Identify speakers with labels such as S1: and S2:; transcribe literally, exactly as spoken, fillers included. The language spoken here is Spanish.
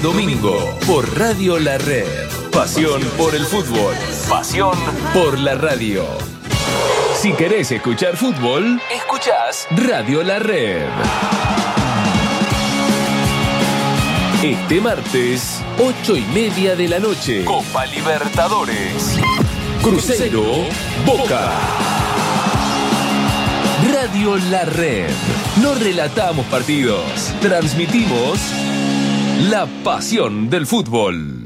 S1: en domingo por Radio La Red. Pasión por el fútbol. Pasión por la radio. Si querés escuchar fútbol, escuchás Radio La Red. Este martes, ocho y media de la noche. Copa Libertadores. Cruzeiro, Boca. Radio La Red. No relatamos partidos, transmitimos la pasión del fútbol.